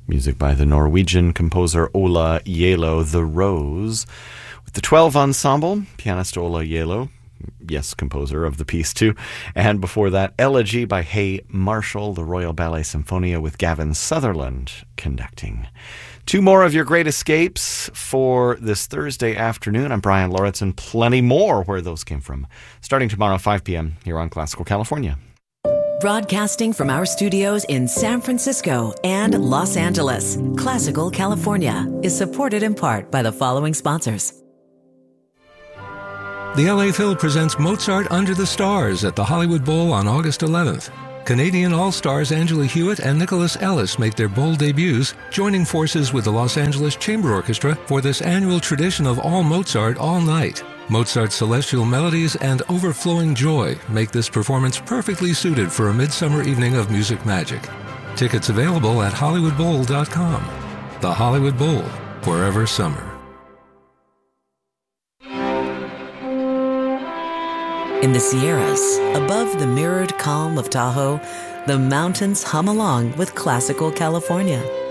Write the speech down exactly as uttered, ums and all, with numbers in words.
Music by the Norwegian composer Ola Yelo, The Rose. With the twelve Ensemble, pianist Ola Yelo, yes, composer of the piece too. And before that, Elegy by Hay Marshall, the Royal Ballet Symphonia with Gavin Sutherland conducting. Two more of your great escapes for this Thursday afternoon. I'm Brian Lauritsen. Plenty more where those came from. Starting tomorrow, five p.m. here on Classical California. Broadcasting from our studios in San Francisco and Los Angeles, Classical California is supported in part by the following sponsors. The L A Phil presents Mozart Under the Stars at the Hollywood Bowl on August eleventh. Canadian All-Stars Angela Hewitt and Nicholas Ellis make their bowl debuts, joining forces with the Los Angeles Chamber Orchestra for this annual tradition of all Mozart all night. Mozart's celestial melodies and overflowing joy make this performance perfectly suited for a midsummer evening of music magic. Tickets available at hollywood bowl dot com. The Hollywood Bowl, forever summer. In the Sierras, above the mirrored calm of Tahoe, the mountains hum along with Classical California.